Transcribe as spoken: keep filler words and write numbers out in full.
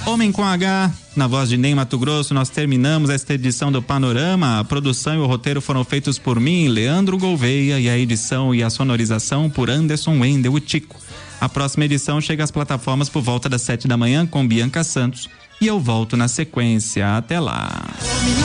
Homem com H, na voz de Ney Mato Grosso, nós terminamos esta edição do Panorama. A produção e o roteiro foram feitos por mim, Leandro Gouveia, e a edição e a sonorização por Anderson Wendel, o Tico. A próxima edição chega às plataformas por volta das sete da manhã com Bianca Santos e eu volto na sequência. Até lá.